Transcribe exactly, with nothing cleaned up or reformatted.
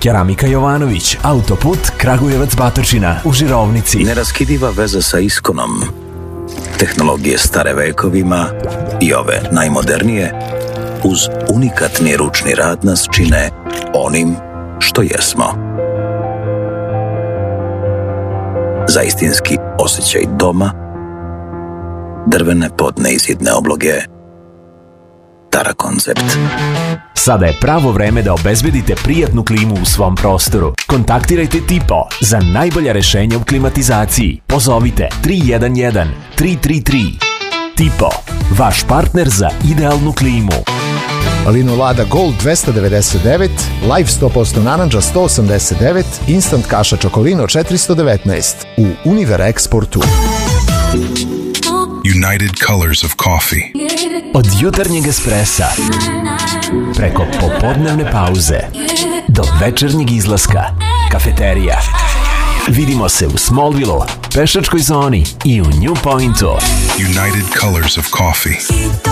Keramika Jovanović, autoput Kragujevac Batočina u Žirovnici. Neraskidiva veza sa Iskonom. Tehnologije stare vekovima i ove najmodernije uz unikatni ručni rad nas čine onim što jesmo. Za istinski osjećaj doma, drvene podne izidne obloge, Tara Koncept. Sada je pravo vreme da obezbedite prijatnu klimu u svom prostoru. Kontaktirajte Tipo za najbolja rešenja u klimatizaciji. Pozovite tri jedan jedan tri tri tri. Tipo, vaš partner za idealnu klimu. Lino Lada Gold dvesta devedeset devet, Live sto posto narandža sto osamdeset devet, Instant kaša čokolino četiristo devetnaest u Univer Eksportu. United Colors of Coffee. Od jutarnjeg espresa, preko popodnevne pauze, do večernjeg izlaska, kafeterija. Vidimo se u Smallville-u, pešačkoj zoni i u New Pointu. United Colors of Coffee.